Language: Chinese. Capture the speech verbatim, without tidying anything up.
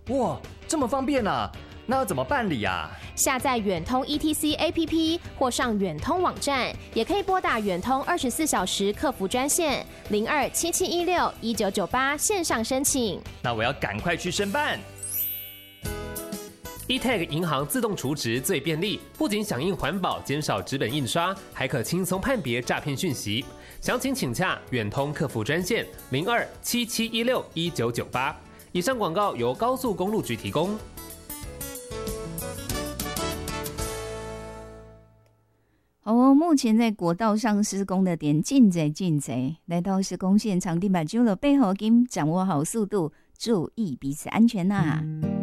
哇，这么方便啊！那要怎么办理啊？ 下载远通 E T C A P P 或上远通网站，也可以拨打远通二十四小时客服专线零二七七一六一九九八线上申请。 那我要赶快去申办。 eTag 银行自动储值最便利，不仅响应环保，减少纸本印刷，还可轻松判别诈骗讯息。详情请洽远通客服专线零二七七一六一九九八。以上广告由高速公路局提供。 好哦，目前在国道上施工的点进贼进贼，来到施工现场，立马就了背后金，掌握好速度，注意彼此安全呐、啊。